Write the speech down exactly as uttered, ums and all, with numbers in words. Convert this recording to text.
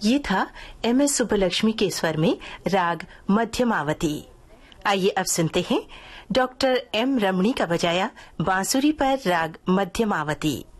ये था M S Subbulakshmi के स्वर में राग मध्यमावती। आइए अब सुनते हैं डॉक्टर एम रमणी का बजाया बांसुरी पर राग मध्यमावती।